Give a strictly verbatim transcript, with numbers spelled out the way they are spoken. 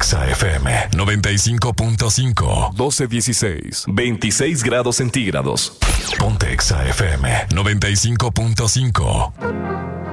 Exa F M noventa y cinco punto cinco. doce dieciséis. veintiséis grados centígrados. Ponte Exa F M noventa y cinco punto cinco.